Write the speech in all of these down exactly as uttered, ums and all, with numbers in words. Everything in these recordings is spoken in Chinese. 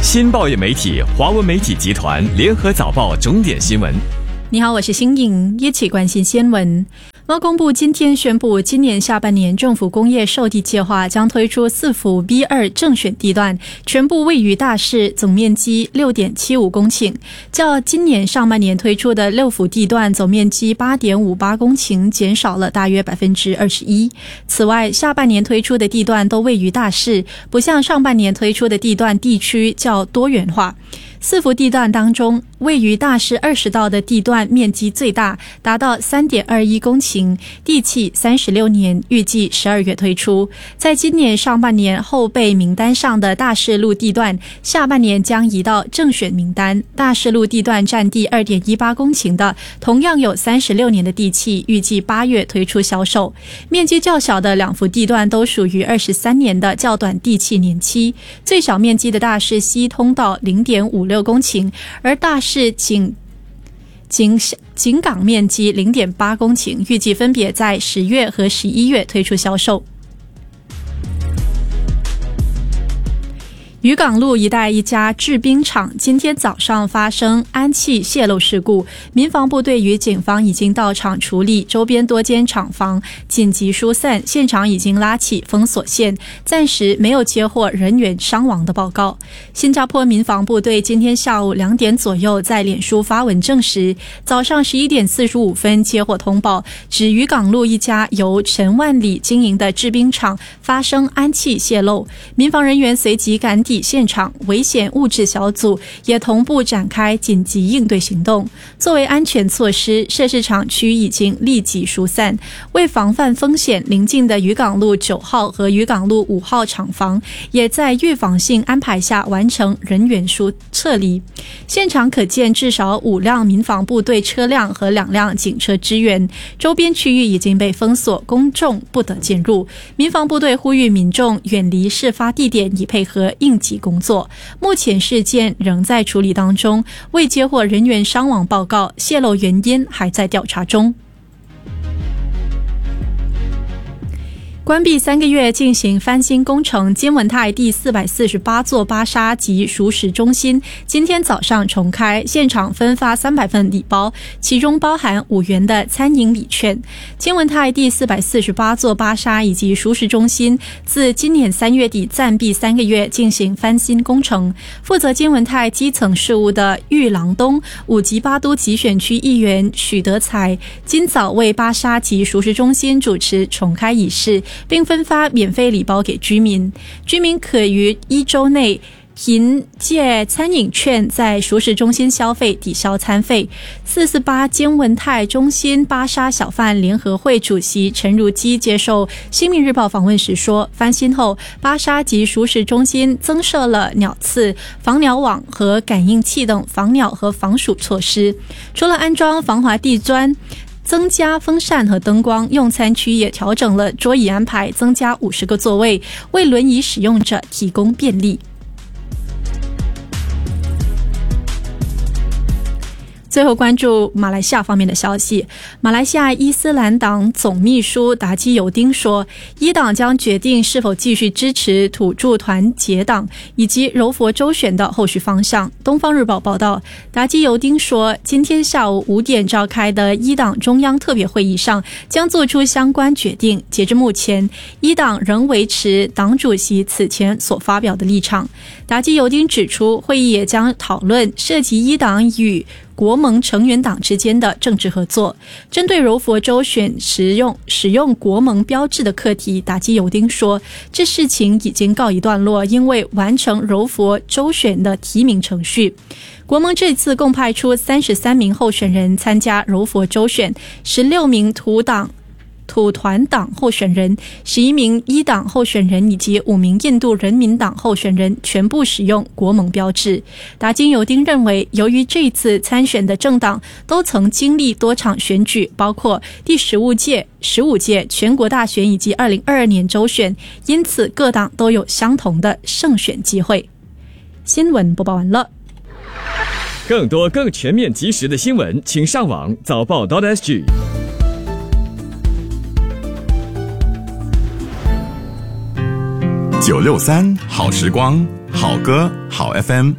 新报业媒体华文媒体集团联合早报重点新闻。 你好，我是新颖，一起关心新闻。劳工部今天宣布，今年下半年政府工业售地计划将推出四幅 B 二 正选地段，全部位于大市，总面积 六点七五公顷，较今年上半年推出的六幅地段总面积 八点五八公顷减少了大约 百分之二十一。 此外，下半年推出的地段都位于大市，不像上半年推出的地段地区较多元化。四幅地段当中，位于大市二十道的地段面积最大，达到 三点二一公顷，地契三十六年，预计十二月推出。在今年上半年后备名单上的大市路地段，下半年将移到正选名单。大市路地段占地 二点一八公顷的，同样有三十六年的地契，预计八月推出销售。面积较小的两幅地段都属于二十三年的较短地契年期。最小面积的大市西通道 零点五六公顷，而大市井井井港面积 零点八公顷，预计分别在十月和十一月推出销售。渔港路一带一家制冰厂今天早上发生氨气泄漏事故，民防部队与警方已经到场处理，周边多间厂房紧急疏散，现场已经拉起封锁线，暂时没有接获人员伤亡的报告。新加坡民防部队今天下午两点左右在脸书发文证实，早上十一点四十五分接获通报，指渔港路一家由陈万里经营的制冰厂发生氨气泄漏，民防人员随即赶抵现场，危险物质小组也同步展开紧急应对行动。作为安全措施，涉事厂区已经立即疏散。为防范风险，邻近的渔港路九号和渔港路五号厂房也在预防性安排下完成人员疏撤离。现场可见至少五辆民防部队车辆和两辆警车支援，周边区域已经被封锁，公众不得进入。民防部队呼吁民众远离事发地点，以配合应急工作。目前事件仍在处理当中，未接获人员伤亡报告，泄漏原因还在调查中。关闭三个月进行翻新工程，金文泰第四百四十八座巴沙及熟食中心今天早上重开，现场分发三百份礼包，其中包含五元的餐饮礼券。金文泰第四百四十八座巴沙以及熟食中心自今年三月底暂闭三个月进行翻新工程。负责金文泰基层事务的玉郎东五级八都集选区议员许德才今早为巴沙及熟食中心主持重开仪式，并分发免费礼包给居民，居民可于一周内凭借餐饮券在熟食中心消费抵消餐费。四四八金文泰中心巴沙小贩联合会主席陈如基接受新民日报访问时说，翻新后巴沙及熟食中心增设了鸟刺、防鸟网和感应器等防鸟和防鼠措施，除了安装防滑地砖，增加风扇和灯光，用餐区也调整了桌椅安排，增加五十个座位，为轮椅使用者提供便利。最后关注马来西亚方面的消息。马来西亚伊斯兰党总秘书达基尤丁说，伊党将决定是否继续支持土著团结党以及柔佛州选的后续方向。东方日报报道，达基尤丁说，今天下午五点召开的伊党中央特别会议上将做出相关决定。截至目前，伊党仍维持党主席此前所发表的立场。达基尤丁指出，会议也将讨论涉及伊党与国盟成员党之间的政治合作。针对柔佛州选使用使用国盟标志的课题，达基尤丁说，这事情已经告一段落，因为完成柔佛州选的提名程序。国盟这次共派出三十三名候选人参加柔佛州选，十六名土党土团党候选人、十一名伊党候选人以及五名印度人民党候选人全部使用国盟标志。达基尤丁认为，由于这次参选的政党都曾经历多场选举，包括第十五届、十五届全国大选以及二零二二年州选，因此各党都有相同的胜选机会。新闻播报完了。 更多更全面及时的新闻，请上网早报 .sg。 九六三好时光， 好歌好 F M。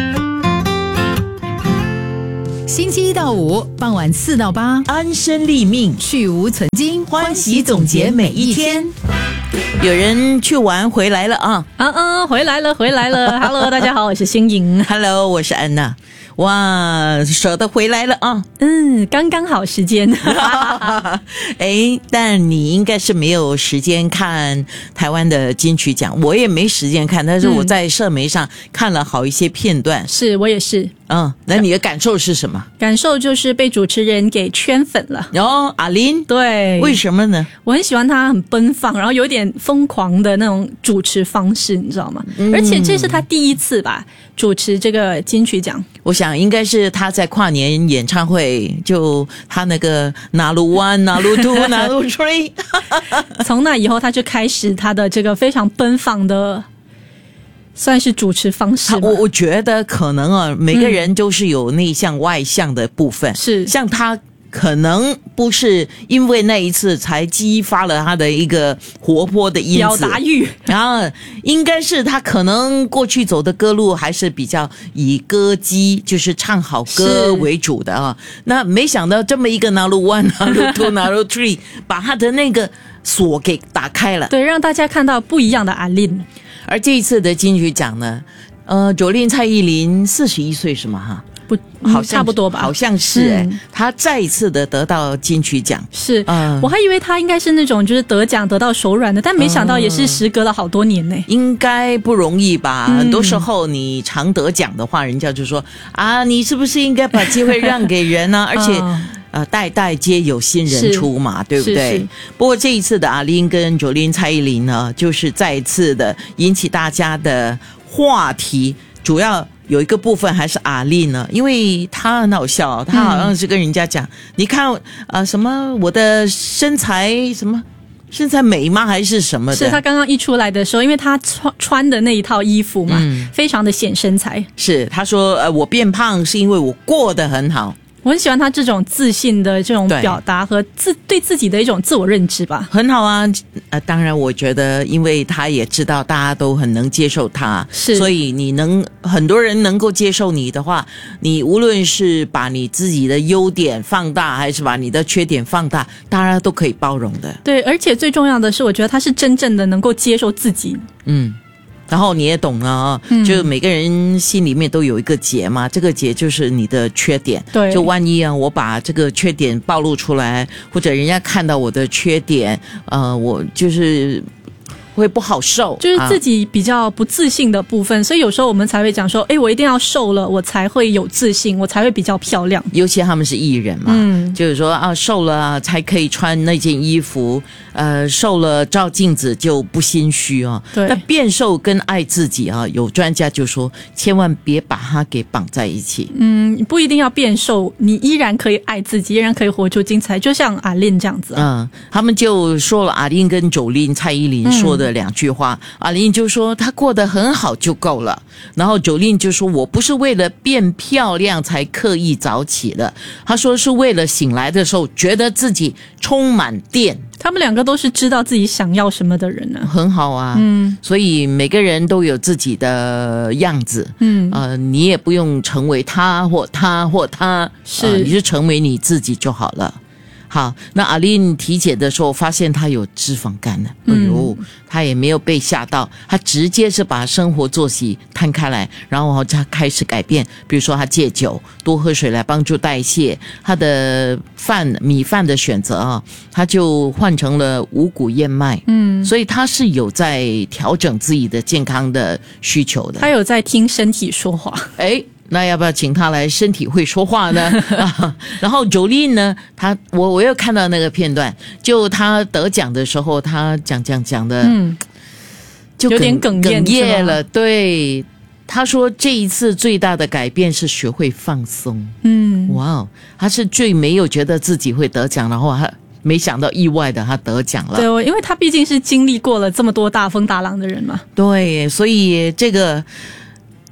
星期一到五傍晚四到八， 安身立命， 去无存菁， 欢喜总结每一天。有人去玩回来了啊！ 嗯嗯，回来了，回来了。Hello， 大家好，我是欣颖。 Hello， 我是安娜。哇，舍得回来了啊！ 嗯，刚刚好时间。 哎，但你应该是没有时间看台湾的金曲奖，我也没时间看，但是我在社媒上看了好一些片段。 嗯、是我也是。 嗯，那你的感受是什么？ 感受就是被主持人给圈粉了。 哦，阿琳， 对， 为什么呢？ 我很喜欢他很奔放，然后有点疯狂的那种主持方式，你知道吗？嗯、而且这是他第一次吧主持这个金曲奖。 我想应该是他在跨年演唱会，就他那个哪路 one 哪路 two 哪路 three， 从那以后他就开始他的这个非常奔放的。算是主持方式吗？ 我我觉得可能啊，每个人都是有内向外向的部分。 是、 嗯、像他可能不是因为那一次才激发了他的一个活泼的因子表达欲， 然后应该是他可能过去走的歌路还是比较以歌姬，就是唱好歌为主的啊。那没想到这么一个哪路 one 哪路 two 哪路 three 把他的那个锁给打开了， 对，让大家看到不一样的阿琳。 而这一次的金曲奖呢，呃，Jolin蔡依林四十一岁是吗？哈， 不， 好像差不多吧， 好像是哎、欸嗯， 他再一次的得到金曲奖， 是， 嗯， 我还以为他应该是那种就是得奖得到手软的，但没想到也是时隔了好多年呢、欸嗯。 应该不容易吧？嗯、很多时候你常得奖的话，人家就说啊，你是不是应该把机会让给人呢、啊？而且。嗯呃，代代皆有新人出嘛，对不对？ 是是， 不过这一次的阿琳跟Jolin蔡依林呢，就是再一次的引起大家的话题，主要有一个部分还是阿琳呢，因为她很好笑，她好像是跟人家讲，嗯、你看呃什么我的身材什么。身材美吗？还是什么的？ 是他刚刚一出来的时候，因为他穿穿的那一套衣服嘛，嗯、非常的显身材。 是他说，呃，我变胖是因为我过得很好。 我很喜欢他这种自信的这种表达和自对自己的一种自我认知吧， 很好啊。呃，当然，我觉得，因为他也知道大家都很能接受他， 是， 所以你能很多人能够接受你的话，你无论是把你自己的优点放大，还是把你的缺点放大，大家都可以包容的。 对，而且最重要的是，我觉得他是真正的能够接受自己。 嗯。然后你也懂了啊，就每个人心里面都有一个结嘛，嗯、这个结就是你的缺点。 对， 就万一啊，我把这个缺点暴露出来，或者人家看到我的缺点，呃，我就是会不好受， 就是自己比较不自信的部分，啊、所以有时候我们才会讲说，哎，我一定要瘦了，我才会有自信，我才会比较漂亮。 尤其他们是艺人嘛，嗯，就是说啊，瘦了啊才可以穿那件衣服，呃，瘦了照镜子就不心虚啊。 对， 那变瘦跟爱自己啊，有专家就说，千万别把它给绑在一起。 嗯，不一定要变瘦，你依然可以爱自己，依然可以活出精彩，就像阿琳这样子、啊。 嗯，他们就说了，阿琳跟Jolin蔡依林说的。两句话，阿琳就说她过得很好就够了，然后Jolin就说我不是为了变漂亮才刻意早起的，他说是为了醒来的时候觉得自己充满电。 他们两个都是知道自己想要什么的人呢、啊， 很好啊，嗯，所以每个人都有自己的样子，嗯，呃，你也不用成为他或他或他， 是、 呃，你就成为你自己就好了。好，那阿琳体检的时候发现她有脂肪肝了，哎呦，她也没有被吓到，她直接是把生活作息摊开来，然后她开始改变，比如说她戒酒，多喝水来帮助代谢，她的饭米饭的选择啊，她就换成了五谷燕麦，嗯，所以她是有在调整自己的健康的需求的， 她有在听身体说话， 哎。那要不要请他来身体会说话呢？啊、然后Jolin呢，他我我又看到那个片段，就他得奖的时候，他讲讲讲的，嗯，就有点哽咽哽咽了。对，他说这一次最大的改变是学会放松。嗯，哇哦，他是最没有觉得自己会得奖，然后他没想到意外的他得奖了。 对，因为他毕竟是经历过了这么多大风大浪的人嘛。 对，所以这个。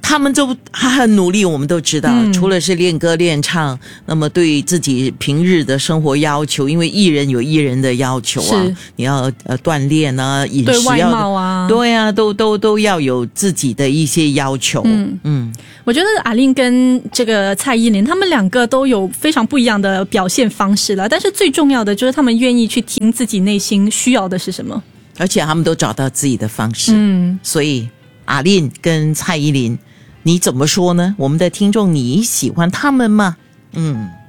他们都还很努力，我们都知道， 嗯除了是练歌练唱，那么对自己平日的生活要求，因为艺人有艺人的要求啊是， 你要呃锻炼啊，饮对外食要貌啊， 对啊，都都都要有自己的一些要求。 嗯嗯， 我觉得阿令跟这个蔡依林他们两个都有非常不一样的表现方式了，但是最重要的就是他们愿意去听自己内心需要的是什么。 而且他们都找到自己的方式。 嗯， 所以阿令跟蔡依林，你怎么说呢？我们的听众，你喜欢他们吗？嗯。